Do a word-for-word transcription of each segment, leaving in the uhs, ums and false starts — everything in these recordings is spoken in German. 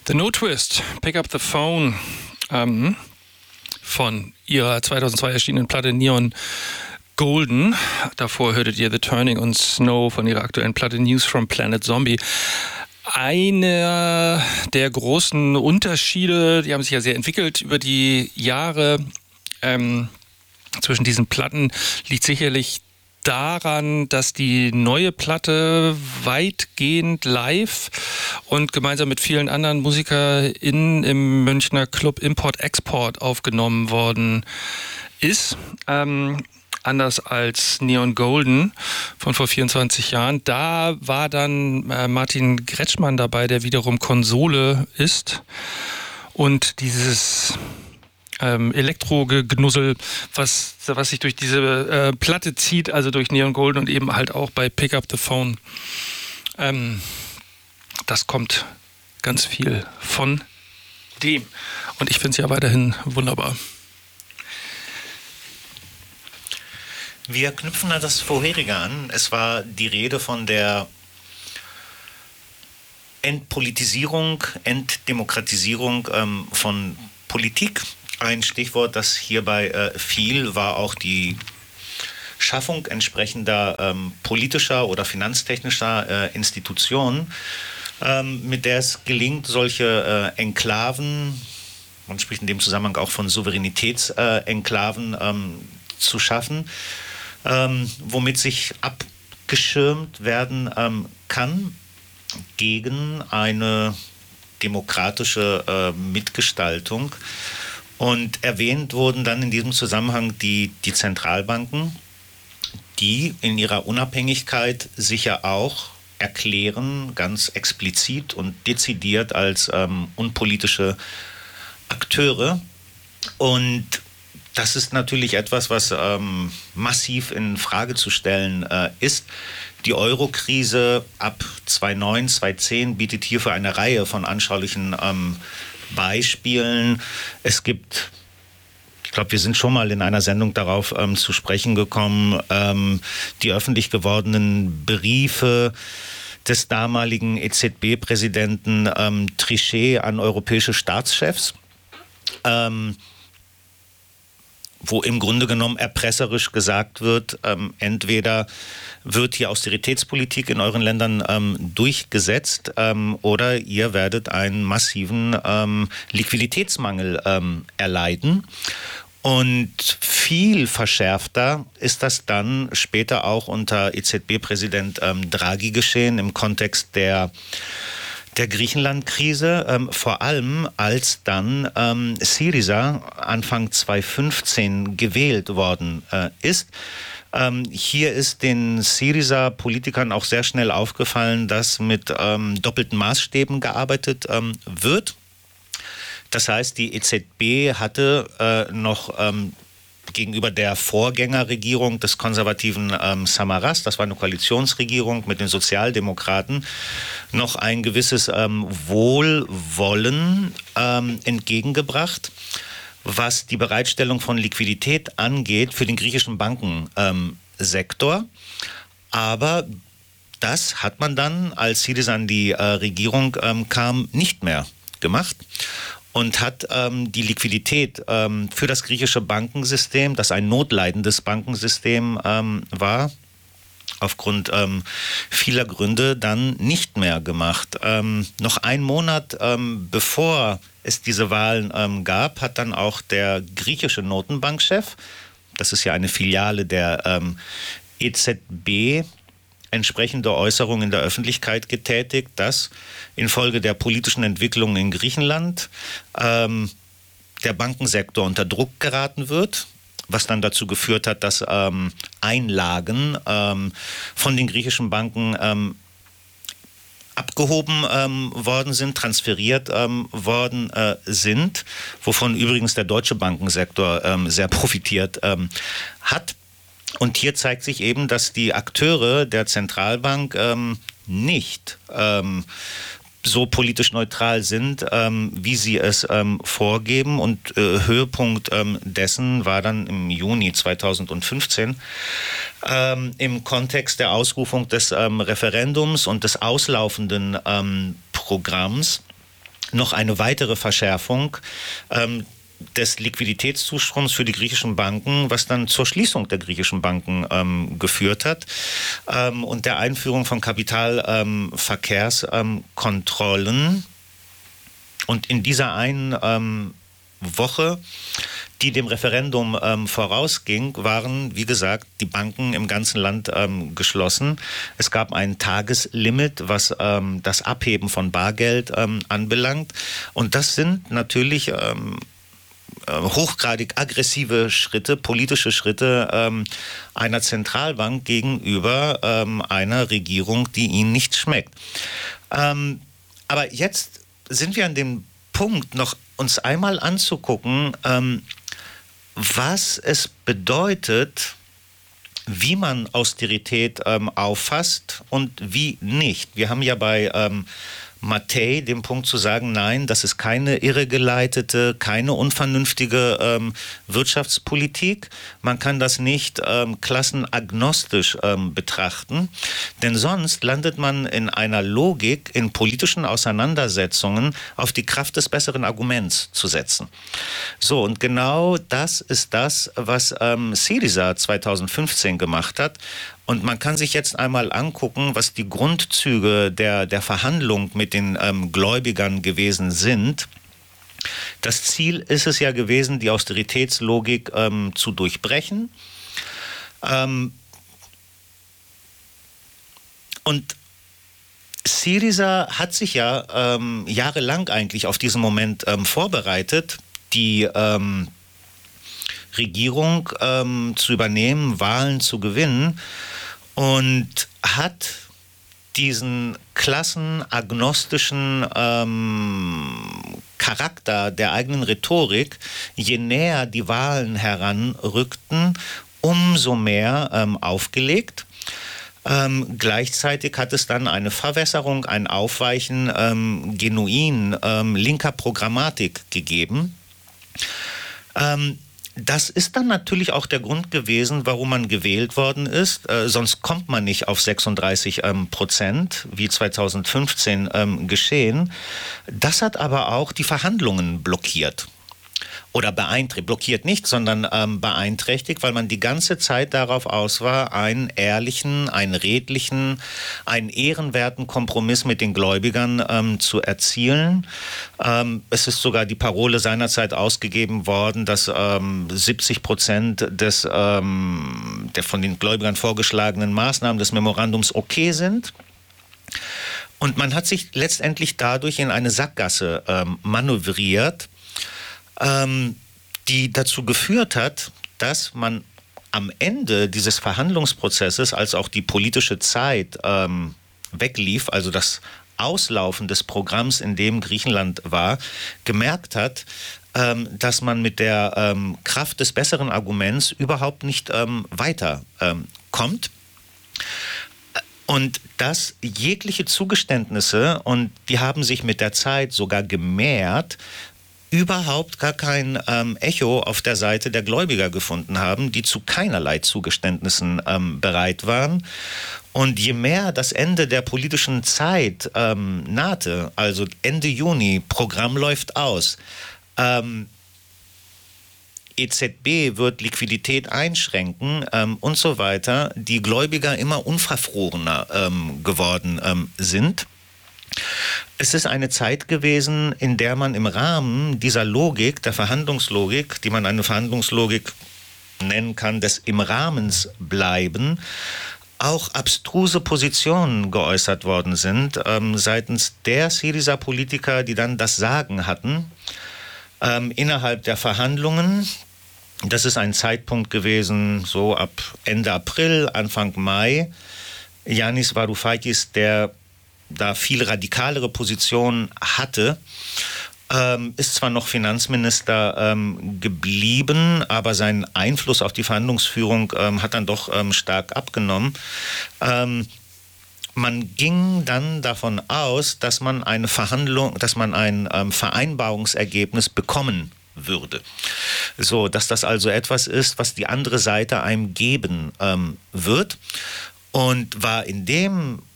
The No Twist, Pick Up the Phone, ähm, von ihrer zweitausendzwei erschienenen Platte Neon Golden. Davor hörtet ihr The Turning und Snow von ihrer aktuellen Platte News from Planet Zombie. Einer der großen Unterschiede, die haben sich ja sehr entwickelt über die Jahre, ähm, zwischen diesen Platten liegt sicherlich daran, dass die neue Platte weitgehend live und gemeinsam mit vielen anderen MusikerInnen im Münchner Club Import-Export aufgenommen worden ist. Ähm, anders als Neon Golden von vor vierundzwanzig Jahren. Da war dann äh, Martin Kretschmann dabei, der wiederum Konsole ist. Und dieses Ähm, Elektro-Genussel, was, was sich durch diese äh, Platte zieht, also durch Neon Golden und eben halt auch bei Pick Up the Phone. Ähm, das kommt ganz viel von dem. Und ich finde es ja weiterhin wunderbar. Wir knüpfen an das Vorherige an. Es war die Rede von der Entpolitisierung, Entdemokratisierung ähm, von Politik. Ein Stichwort, das hierbei äh, fiel, war auch die Schaffung entsprechender ähm, politischer oder finanztechnischer äh, Institutionen, ähm, mit der es gelingt, solche äh, Enklaven, man spricht in dem Zusammenhang auch von Souveränitätsenklaven, äh, ähm, zu schaffen, ähm, womit sich abgeschirmt werden ähm, kann gegen eine demokratische äh, Mitgestaltung. Und erwähnt wurden dann in diesem Zusammenhang die, die Zentralbanken, die in ihrer Unabhängigkeit sicher auch erklären, ganz explizit und dezidiert als ähm, unpolitische Akteure. Und das ist natürlich etwas, was ähm, massiv in Frage zu stellen äh, ist. Die Euro-Krise ab zweitausendneun, zweitausendzehn bietet hierfür eine Reihe von anschaulichen ähm, Beispielen. Es gibt, ich glaube, wir sind schon mal in einer Sendung darauf ähm, zu sprechen gekommen, ähm, die öffentlich gewordenen Briefe des damaligen E Z B-Präsidenten ähm, Trichet an europäische Staatschefs, ähm, wo im Grunde genommen erpresserisch gesagt wird, ähm, entweder wird die Austeritätspolitik in euren Ländern ähm, durchgesetzt ähm, oder ihr werdet einen massiven ähm, Liquiditätsmangel ähm, erleiden. Und viel verschärfter ist das dann später auch unter E Z B-Präsident ähm, Draghi geschehen im Kontext der der Griechenland-Krise, ähm, vor allem als dann ähm, Syriza Anfang zweitausendfünfzehn gewählt worden äh, ist. Ähm, hier ist den Syriza-Politikern auch sehr schnell aufgefallen, dass mit ähm, doppelten Maßstäben gearbeitet ähm, wird. Das heißt, die E Z B hatte äh, noch ähm, gegenüber der Vorgängerregierung des konservativen ähm, Samaras, das war eine Koalitionsregierung mit den Sozialdemokraten, noch ein gewisses ähm, Wohlwollen ähm, entgegengebracht, was die Bereitstellung von Liquidität angeht für den griechischen Bankensektor. Ähm, Aber das hat man dann, als Syriza an die äh, Regierung ähm, kam, nicht mehr gemacht. Und hat ähm, die Liquidität ähm, für das griechische Bankensystem, das ein notleidendes Bankensystem ähm, war, aufgrund ähm, vieler Gründe dann nicht mehr gemacht. Ähm, noch einen Monat ähm, bevor es diese Wahlen ähm, gab, hat dann auch der griechische Notenbankchef, das ist ja eine Filiale der ähm, E Z B, entsprechende Äußerungen in der Öffentlichkeit getätigt, dass infolge der politischen Entwicklungen in Griechenland ähm, der Bankensektor unter Druck geraten wird, was dann dazu geführt hat, dass ähm, Einlagen ähm, von den griechischen Banken ähm, abgehoben ähm, worden sind, transferiert ähm, worden äh, sind, wovon übrigens der deutsche Bankensektor ähm, sehr profitiert ähm, hat. Und hier zeigt sich eben, dass die Akteure der Zentralbank ähm, nicht ähm, so politisch neutral sind, ähm, wie sie es ähm, vorgeben. Und äh, Höhepunkt ähm, dessen war dann im Juni zweitausendfünfzehn ähm, im Kontext der Ausrufung des ähm, Referendums und des auslaufenden ähm, Programms noch eine weitere Verschärfung ähm, des Liquiditätszustroms für die griechischen Banken, was dann zur Schließung der griechischen Banken ähm, geführt hat ähm, und der Einführung von Kapitalverkehrskontrollen. Ähm, und in dieser einen ähm, Woche, die dem Referendum ähm, vorausging, waren, wie gesagt, die Banken im ganzen Land ähm, geschlossen. Es gab ein Tageslimit, was ähm, das Abheben von Bargeld ähm, anbelangt. Und das sind natürlich ähm, hochgradig aggressive Schritte, politische Schritte ähm, einer Zentralbank gegenüber ähm, einer Regierung, die ihnen nicht schmeckt. Ähm, aber jetzt sind wir an dem Punkt, noch uns einmal anzugucken, ähm, was es bedeutet, wie man Austerität ähm, auffasst und wie nicht. Wir haben ja bei ähm, Mattei den Punkt zu sagen, nein, das ist keine irregeleitete, keine unvernünftige ähm, Wirtschaftspolitik. Man kann das nicht ähm, klassenagnostisch ähm, betrachten, denn sonst landet man in einer Logik, in politischen Auseinandersetzungen auf die Kraft des besseren Arguments zu setzen. So, und genau das ist das, was ähm, Syriza zweitausendfünfzehn gemacht hat. Und man kann sich jetzt einmal angucken, was die Grundzüge der, der Verhandlung mit den ähm, Gläubigern gewesen sind. Das Ziel ist es ja gewesen, die Austeritätslogik ähm, zu durchbrechen. Ähm, und Syriza hat sich ja ähm, jahrelang eigentlich auf diesen Moment ähm, vorbereitet, die ähm, Regierung ähm, zu übernehmen, Wahlen zu gewinnen, und hat diesen klassenagnostischen ähm, Charakter der eigenen Rhetorik, je näher die Wahlen heranrückten, umso mehr ähm, aufgelegt. Ähm, gleichzeitig hat es dann eine Verwässerung, ein Aufweichen ähm, genuin ähm, linker Programmatik gegeben. Ähm, Das ist dann natürlich auch der Grund gewesen, warum man gewählt worden ist. Äh, sonst kommt man nicht auf sechsunddreißig ähm, Prozent, wie zweitausendfünfzehn ähm, geschehen. Das hat aber auch die Verhandlungen blockiert. Oder beeinträchtigt, blockiert nicht, sondern ähm, beeinträchtigt, weil man die ganze Zeit darauf aus war, einen ehrlichen, einen redlichen, einen ehrenwerten Kompromiss mit den Gläubigern ähm, zu erzielen. Ähm, es ist sogar die Parole seinerzeit ausgegeben worden, dass ähm, siebzig Prozent des, ähm, der von den Gläubigern vorgeschlagenen Maßnahmen des Memorandums okay sind. Und man hat sich letztendlich dadurch in eine Sackgasse ähm, manövriert, Ähm, die dazu geführt hat, dass man am Ende dieses Verhandlungsprozesses, als auch die politische Zeit ähm, weglief, also das Auslaufen des Programms, in dem Griechenland war, gemerkt hat, ähm, dass man mit der ähm, Kraft des besseren Arguments überhaupt nicht ähm, weiterkommt. Und dass jegliche Zugeständnisse, und die haben sich mit der Zeit sogar gemehrt, überhaupt gar kein ähm, Echo auf der Seite der Gläubiger gefunden haben, die zu keinerlei Zugeständnissen ähm, bereit waren. Und je mehr das Ende der politischen Zeit ähm, nahte, also Ende Juni, Programm läuft aus, ähm, E Z B wird Liquidität einschränken ähm, und so weiter, die Gläubiger immer unverfrorener ähm, geworden ähm, sind. Es ist eine Zeit gewesen, in der man im Rahmen dieser Logik, der Verhandlungslogik, die man eine Verhandlungslogik nennen kann, des im Rahmens bleiben, auch abstruse Positionen geäußert worden sind, ähm, seitens der Syriza-Politiker, die dann das Sagen hatten, ähm, innerhalb der Verhandlungen. Das ist ein Zeitpunkt gewesen, so ab Ende April, Anfang Mai. Yanis Varoufakis, der da viel radikalere Positionen hatte, ähm, ist zwar noch Finanzminister ähm, geblieben, aber sein Einfluss auf die Verhandlungsführung ähm, hat dann doch ähm, stark abgenommen. Ähm, man ging dann davon aus, dass man eine Verhandlung, dass man ein ähm, Vereinbarungsergebnis bekommen würde. So, dass das also etwas ist, was die andere Seite einem geben ähm, wird, und war in dem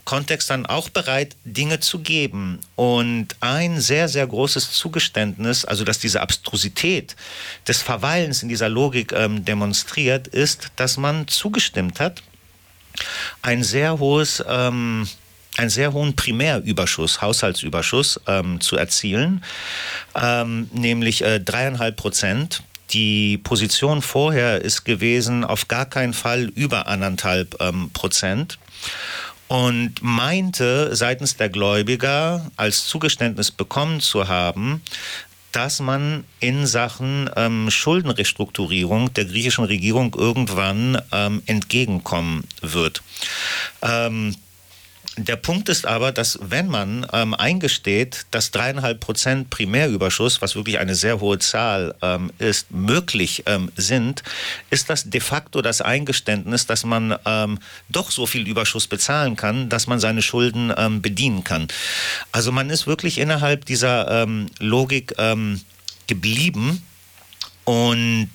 Kontext dann auch bereit, Dinge zu geben. Und ein sehr, sehr großes Zugeständnis, also dass diese Abstrusität des Verweilens in dieser Logik ähm, demonstriert, ist, dass man zugestimmt hat, ein sehr hohes, ähm, einen sehr hohen Primärüberschuss, Haushaltsüberschuss ähm, zu erzielen, ähm, nämlich äh, dreieinhalb Prozent. Die Position vorher ist gewesen, auf gar keinen Fall über anderthalb ähm, Prozent. Und meinte seitens der Gläubiger als Zugeständnis bekommen zu haben, dass man in Sachen ähm, Schuldenrestrukturierung der griechischen Regierung irgendwann ähm, entgegenkommen wird. Ähm, Der Punkt ist aber, dass wenn man ähm, eingesteht, dass dreieinhalb Prozent Primärüberschuss, was wirklich eine sehr hohe Zahl ähm, ist, möglich ähm, sind, ist das de facto das Eingeständnis, dass man ähm, doch so viel Überschuss bezahlen kann, dass man seine Schulden ähm, bedienen kann. Also man ist wirklich innerhalb dieser ähm, Logik ähm, geblieben und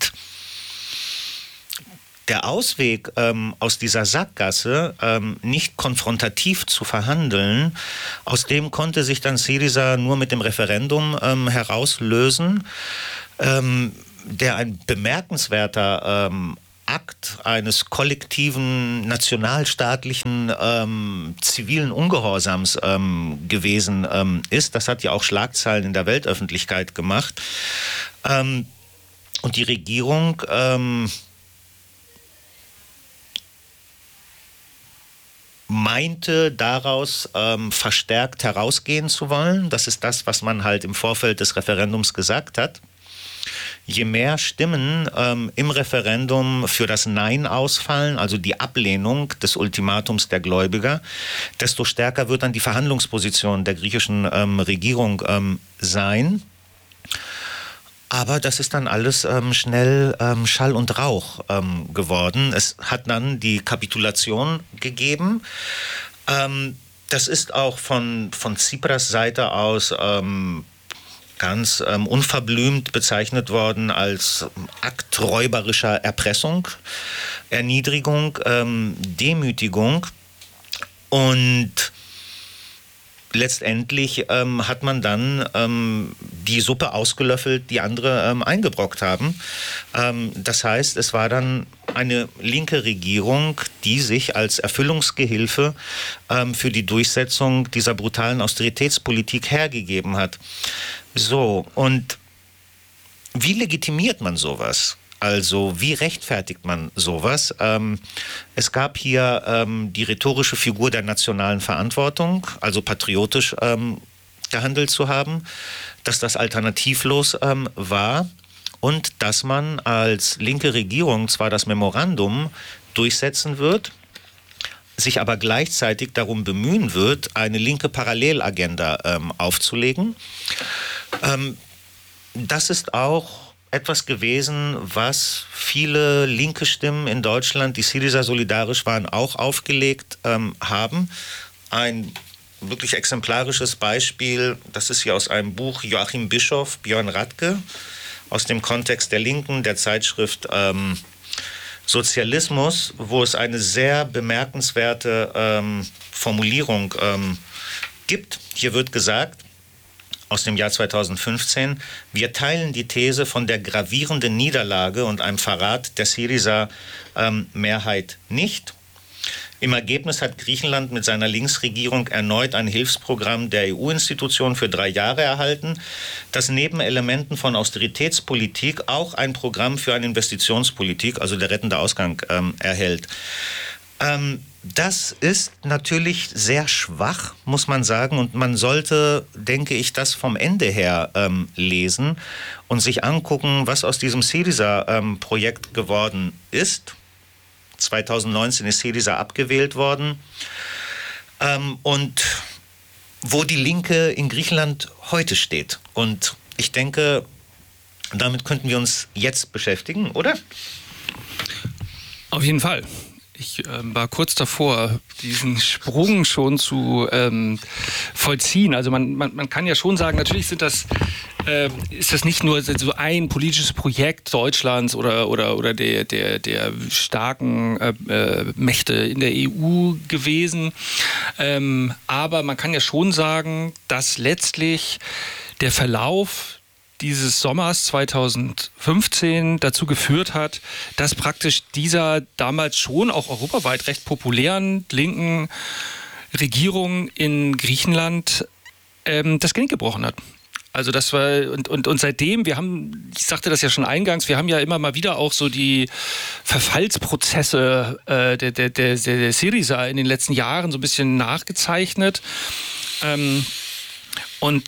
der Ausweg ähm, aus dieser Sackgasse, ähm, nicht konfrontativ zu verhandeln, aus dem konnte sich dann Syriza nur mit dem Referendum ähm, herauslösen, ähm, der ein bemerkenswerter ähm, Akt eines kollektiven, nationalstaatlichen, ähm, zivilen Ungehorsams ähm, gewesen ähm, ist. Das hat ja auch Schlagzeilen in der Weltöffentlichkeit gemacht. Ähm, und die Regierung ähm, meinte daraus ähm, verstärkt herausgehen zu wollen. Das ist das, was man halt im Vorfeld des Referendums gesagt hat. Je mehr Stimmen ähm, im Referendum für das Nein ausfallen, also die Ablehnung des Ultimatums der Gläubiger, desto stärker wird dann die Verhandlungsposition der griechischen ähm, Regierung ähm, sein. Aber das ist dann alles ähm, schnell ähm, Schall und Rauch ähm, geworden. Es hat dann die Kapitulation gegeben. Ähm, das ist auch von, von Tsipras Seite aus ähm, ganz ähm, unverblümt bezeichnet worden als Akt räuberischer Erpressung, Erniedrigung, ähm, Demütigung. Und letztendlich ähm, hat man dann ähm, die Suppe ausgelöffelt, die andere ähm, eingebrockt haben. Ähm, das heißt, es war dann eine linke Regierung, die sich als Erfüllungsgehilfe ähm, für die Durchsetzung dieser brutalen Austeritätspolitik hergegeben hat. So, und wie legitimiert man sowas? Also wie rechtfertigt man sowas? Ähm, es gab hier ähm, die rhetorische Figur der nationalen Verantwortung, also patriotisch ähm, gehandelt zu haben, dass das alternativlos ähm, war und dass man als linke Regierung zwar das Memorandum durchsetzen wird, sich aber gleichzeitig darum bemühen wird, eine linke Parallelagenda ähm, aufzulegen. Ähm, das ist auch etwas gewesen, was viele linke Stimmen in Deutschland, die Syriza solidarisch waren, auch aufgelegt ähm, haben. Ein wirklich exemplarisches Beispiel, das ist hier aus einem Buch Joachim Bischoff, Björn Radke, aus dem Kontext der Linken, der Zeitschrift ähm, Sozialismus, wo es eine sehr bemerkenswerte ähm, Formulierung ähm, gibt. Hier wird gesagt, aus dem Jahr zweitausendfünfzehn, wir teilen die These von der gravierenden Niederlage und einem Verrat der Syriza-Mehrheit ähm, nicht. Im Ergebnis hat Griechenland mit seiner Linksregierung erneut ein Hilfsprogramm der E U-Institutionen für drei Jahre erhalten, das neben Elementen von Austeritätspolitik auch ein Programm für eine Investitionspolitik, also der rettende Ausgang, ähm, erhält. Ähm, Das ist natürlich sehr schwach, muss man sagen. Und man sollte, denke ich, das vom Ende her ähm, lesen und sich angucken, was aus diesem Syriza-Projekt ähm, geworden ist. zweitausendneunzehn ist Syriza abgewählt worden. Ähm, und wo die Linke in Griechenland heute steht. Und ich denke, damit könnten wir uns jetzt beschäftigen, oder? Auf jeden Fall. Ich äh, war kurz davor, diesen Sprung schon zu ähm, vollziehen. Also man, man, man kann ja schon sagen, natürlich sind das, äh, ist das nicht nur so ein politisches Projekt Deutschlands oder, oder, oder der, der, der starken äh, äh, Mächte in der E U gewesen. Ähm, aber man kann ja schon sagen, dass letztlich der Verlauf dieses Sommers zweitausendfünfzehn dazu geführt hat, dass praktisch dieser damals schon auch europaweit recht populären linken Regierung in Griechenland ähm, das Genick gebrochen hat. Also das war, und, und, und seitdem, wir haben, ich sagte das ja schon eingangs, wir haben ja immer mal wieder auch so die Verfallsprozesse äh, der, der, der, der Syriza in den letzten Jahren so ein bisschen nachgezeichnet. Ähm, und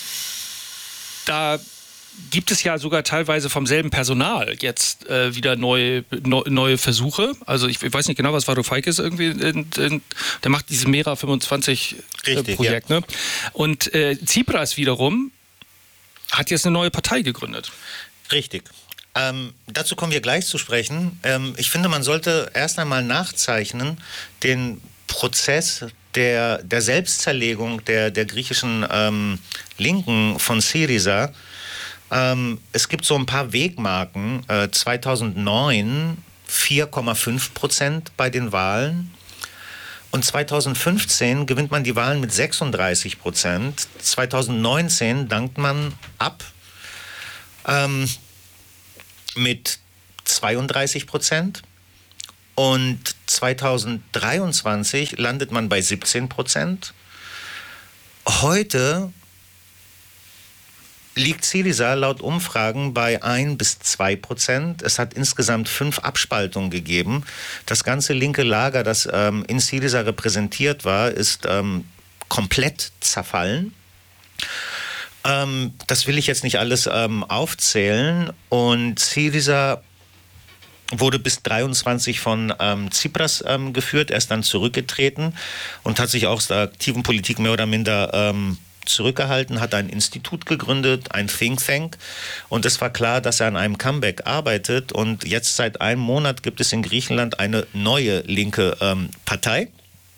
da gibt es ja sogar teilweise vom selben Personal jetzt äh, wieder neue, neu, neue Versuche. Also ich, ich weiß nicht genau, was Varoufakis irgendwie, in, in, der macht dieses Mera fünfundzwanzig Richtig, Projekt. Ja. Ne? Und äh, Tsipras wiederum hat jetzt eine neue Partei gegründet. Richtig. Ähm, dazu kommen wir gleich zu sprechen. Ähm, ich finde, man sollte erst einmal nachzeichnen den Prozess der, der Selbstzerlegung der, der griechischen ähm, Linken von Syriza. Ähm, es gibt so ein paar Wegmarken. Äh, zweitausendneun vier Komma fünf Prozent bei den Wahlen. Und zweitausendfünfzehn gewinnt man die Wahlen mit sechsunddreißig Prozent. zweitausendneunzehn dankt man ab ähm, mit zweiunddreißig Prozent. Und zweitausenddreiundzwanzig landet man bei siebzehn Prozent. Heute liegt Syriza laut Umfragen bei ein bis zwei Prozent. Es hat insgesamt fünf Abspaltungen gegeben. Das ganze linke Lager, das ähm, in Syriza repräsentiert war, ist ähm, komplett zerfallen. Ähm, das will ich jetzt nicht alles ähm, aufzählen. Und Syriza wurde bis dreiundzwanzig von ähm, Tsipras ähm, geführt. Er ist dann zurückgetreten und hat sich auch aus der aktiven Politik mehr oder minder ähm, zurückgehalten, hat ein Institut gegründet, ein Think Tank, und es war klar, dass er an einem Comeback arbeitet, und jetzt seit einem Monat gibt es in Griechenland eine neue linke ähm, Partei,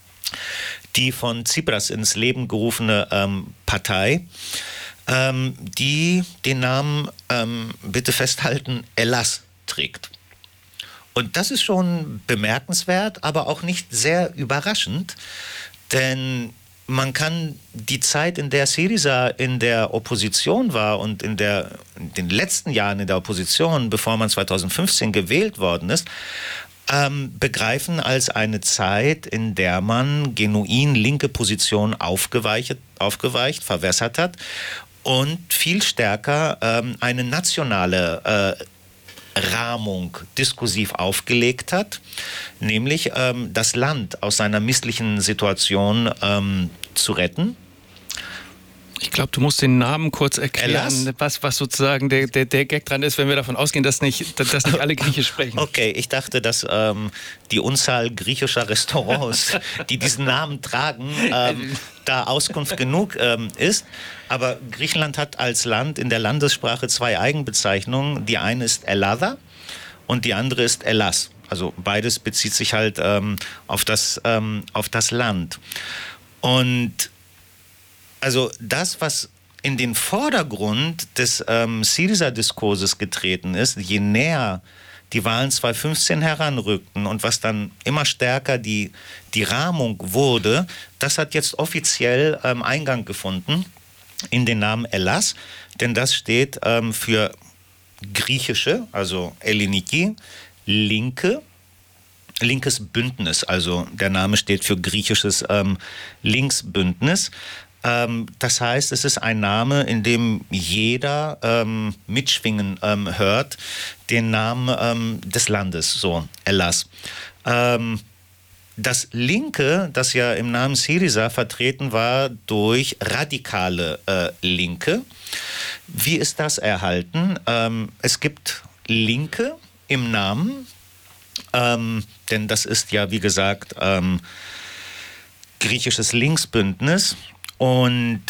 die von Tsipras ins Leben gerufene ähm, Partei, ähm, die den Namen, ähm, bitte festhalten, Hellas trägt. Und das ist schon bemerkenswert, aber auch nicht sehr überraschend, denn man kann die Zeit, in der Syriza in der Opposition war und in, der, in den letzten Jahren in der Opposition, bevor man zweitausendfünfzehn gewählt worden ist, ähm, begreifen als eine Zeit, in der man genuin linke Positionen aufgeweicht, aufgeweicht verwässert hat und viel stärker ähm, eine nationale äh, Rahmung diskursiv aufgelegt hat, nämlich ähm, das Land aus seiner misslichen Situation ähm, zu retten. Ich glaube, du musst den Namen kurz erklären, Hellas? was, was sozusagen der, der, der Gag dran ist, wenn wir davon ausgehen, dass nicht, dass nicht alle Griechisch sprechen. Okay, ich dachte, dass ähm, die Unzahl griechischer Restaurants, die diesen Namen tragen, ähm, da Auskunft genug ähm, ist. Aber Griechenland hat als Land in der Landessprache zwei Eigenbezeichnungen. Die eine ist Ελλάδα und die andere ist Hellas. Also beides bezieht sich halt ähm, auf das, ähm, auf das Land. Und also das, was in den Vordergrund des ähm, Syriza-Diskurses getreten ist, je näher die Wahlen zweitausendfünfzehn heranrückten und was dann immer stärker die, die Rahmung wurde, das hat jetzt offiziell ähm, Eingang gefunden in den Namen Hellas, denn das steht ähm, für griechische, also Elliniki, linke, linkes Bündnis, also der Name steht für griechisches ähm, Linksbündnis. Ähm, das heißt, es ist ein Name, in dem jeder ähm, mitschwingen ähm, hört, den Namen ähm, des Landes, so Hellas. Ähm, das Linke, das ja im Namen Syriza vertreten war durch radikale äh, Linke. Wie ist das erhalten? Ähm, es gibt Linke im Namen, ähm, denn das ist ja, wie gesagt, ähm, griechisches Linksbündnis. Und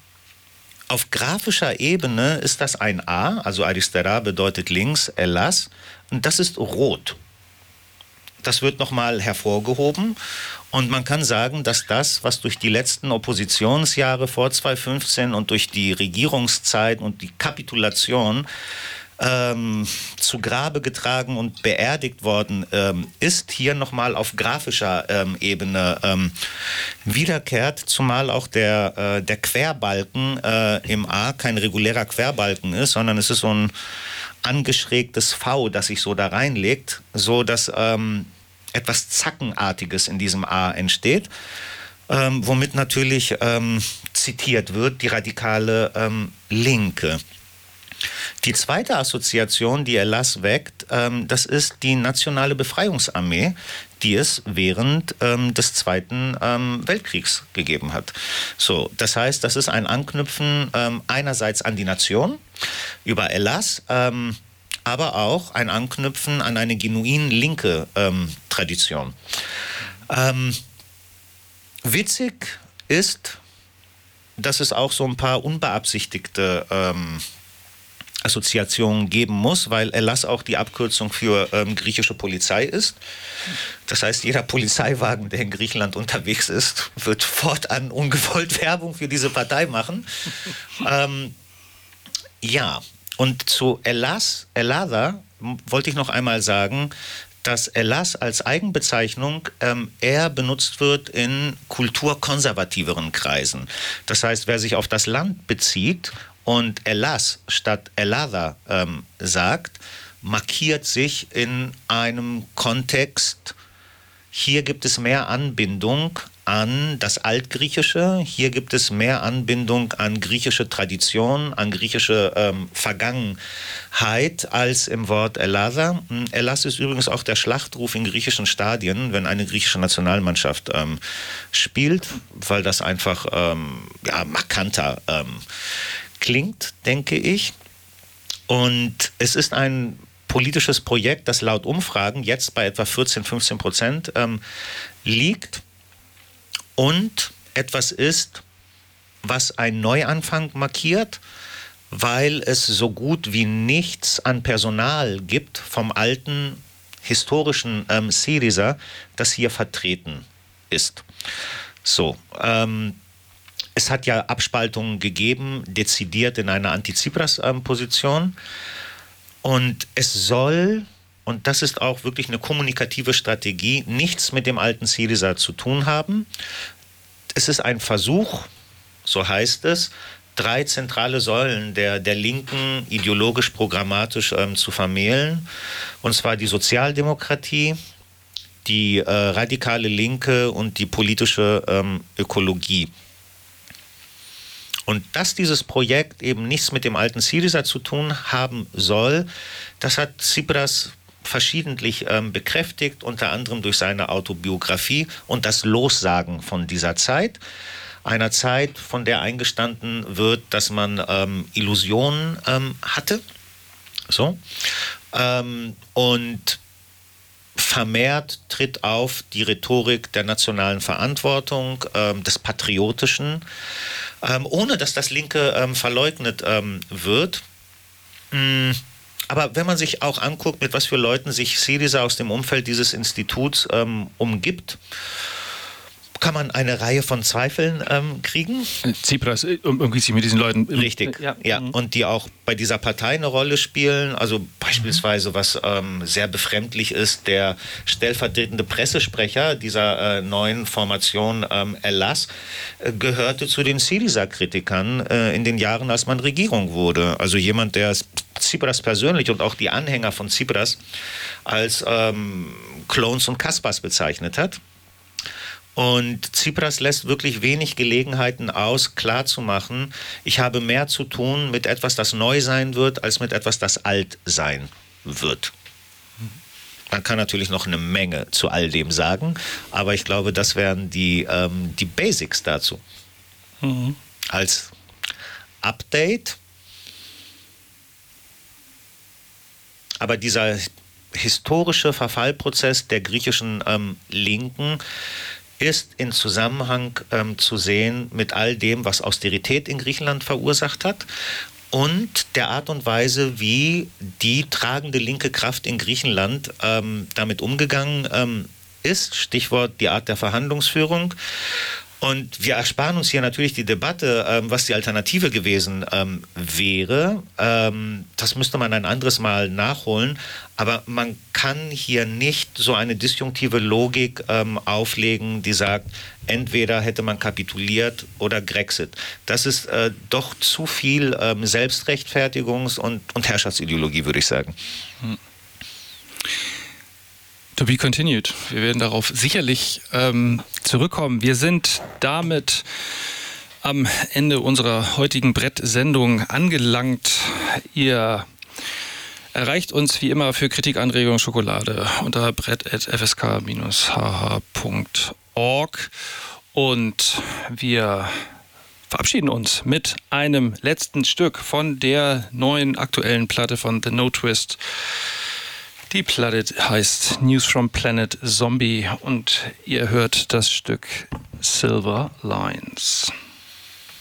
auf grafischer Ebene ist das ein A, also Aristera bedeutet links, Hellas, und das ist rot. das wird nochmal hervorgehoben. Und man kann sagen, dass das, was durch die letzten Oppositionsjahre vor zweitausendfünfzehn und durch die Regierungszeit und die Kapitulation ähm, zu Grabe getragen und beerdigt worden ähm, ist, hier nochmal auf grafischer ähm, Ebene ähm, wiederkehrt, zumal auch der, äh, der Querbalken äh, im A kein regulärer Querbalken ist, sondern es ist so ein angeschrägtes V, das sich so da reinlegt, so dass ähm, etwas Zackenartiges in diesem A entsteht, ähm, womit natürlich ähm, zitiert wird die radikale ähm, Linke. Die zweite Assoziation, die Erlass weckt, ähm, das ist die Nationale Befreiungsarmee, die es während ähm, des Zweiten ähm, Weltkriegs gegeben hat. So, das heißt, das ist ein Anknüpfen ähm, einerseits an die Nation über Erlass, ähm, aber auch ein Anknüpfen an eine genuin linke ähm, Tradition. Ähm, witzig ist, dass es auch so ein paar unbeabsichtigte ähm, Assoziationen geben muss, weil Erlass auch die Abkürzung für ähm, griechische Polizei ist. Das heißt, jeder Polizeiwagen, der in Griechenland unterwegs ist, wird fortan ungewollt Werbung für diese Partei machen. ähm, ja, und zu Erlass, Erlather, wollte ich noch einmal sagen, dass Erlass als Eigenbezeichnung ähm, eher benutzt wird in kulturkonservativeren Kreisen. Das heißt, wer sich auf das Land bezieht und Erlass statt Erlather ähm, sagt, markiert sich in einem Kontext, hier gibt es mehr Anbindung an das Altgriechische, hier gibt es mehr Anbindung an griechische Tradition, an griechische ähm, Vergangenheit als im Wort Erlather. Erlass ist übrigens auch der Schlachtruf in griechischen Stadien, wenn eine griechische Nationalmannschaft ähm, spielt, weil das einfach ähm, ja, markanter ähm, klingt, denke ich. Und es ist ein politisches Projekt, das laut Umfragen jetzt bei etwa vierzehn, fünfzehn Prozent ähm, liegt und etwas ist, was einen Neuanfang markiert, weil es so gut wie nichts an Personal gibt vom alten historischen ähm, Syriza, das hier vertreten ist. So, ähm, es hat ja Abspaltungen gegeben, dezidiert in einer Anti-Tsipras-Position. Und es soll, und das ist auch wirklich eine kommunikative Strategie, nichts mit dem alten Syriza zu tun haben. Es ist ein Versuch, so heißt es, drei zentrale Säulen der, der Linken ideologisch-programmatisch ähm, zu vermählen. Und zwar die Sozialdemokratie, die äh, radikale Linke und die politische ähm, Ökologie. Und dass dieses Projekt eben nichts mit dem alten Syriza zu tun haben soll, das hat Tsipras verschiedentlich ähm, bekräftigt, unter anderem durch seine Autobiografie und das Lossagen von dieser Zeit. Einer Zeit, von der eingestanden wird, dass man ähm, Illusionen ähm, hatte. So. Ähm, und vermehrt tritt auf die Rhetorik der nationalen Verantwortung, ähm, des Patriotischen, ähm, ohne dass das Linke ähm, verleugnet ähm, wird. Mm, aber wenn man sich auch anguckt, mit was für Leuten sich Syriza aus dem Umfeld dieses Instituts ähm, umgibt, kann man eine Reihe von Zweifeln ähm, kriegen. Tsipras umgeht sich mit diesen Leuten. Richtig, ja. ja. Und die auch bei dieser Partei eine Rolle spielen. Also beispielsweise, was ähm, sehr befremdlich ist, der stellvertretende Pressesprecher dieser äh, neuen Formation ähm, Erlass äh, gehörte zu den Syriza-Kritikern äh, in den Jahren, als man Regierung wurde. Also jemand, der Tsipras persönlich und auch die Anhänger von Tsipras als ähm, Clones und Kaspers bezeichnet hat. Und Tsipras lässt wirklich wenig Gelegenheiten aus, klarzumachen, ich habe mehr zu tun mit etwas, das neu sein wird, als mit etwas, das alt sein wird. Man kann natürlich noch eine Menge zu all dem sagen, aber ich glaube, das wären die, ähm, die Basics dazu. Mhm. Als Update. Aber dieser historische Verfallprozess der griechischen ähm, Linken ist in Zusammenhang ähm, zu sehen mit all dem, was Austerität in Griechenland verursacht hat und der Art und Weise, wie die tragende linke Kraft in Griechenland ähm, damit umgegangen ähm, ist. Stichwort die Art der Verhandlungsführung. Und wir ersparen uns hier natürlich die Debatte, ähm, was die Alternative gewesen ähm, wäre. Ähm, das müsste man ein anderes Mal nachholen. Aber man kann hier nicht so eine disjunktive Logik ähm, auflegen, die sagt, entweder hätte man kapituliert oder Grexit. Das ist äh, doch zu viel ähm, Selbstrechtfertigungs- und, und Herrschaftsideologie, würde ich sagen. Hm. To be continued. Wir werden darauf sicherlich ähm, zurückkommen. Wir sind damit am Ende unserer heutigen Brettsendung angelangt. Ihr erreicht uns wie immer für Kritik, Anregungen, Schokolade unter brett at f s k dash h h punkt org und wir verabschieden uns mit einem letzten Stück von der neuen aktuellen Platte von The No Twist. Die Platte heißt News from Planet Zombie und ihr hört das Stück Silver Lines.